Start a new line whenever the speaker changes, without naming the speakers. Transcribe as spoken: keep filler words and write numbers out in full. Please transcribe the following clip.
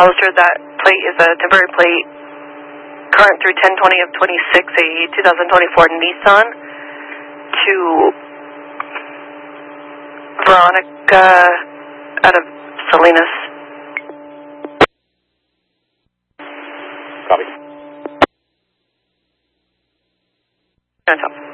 Hollister. That plate is a temporary plate, current through ten twenty of twenty-six, a two thousand twenty-four Nissan, to Veronica out of Salinas.
Copy.
That's all.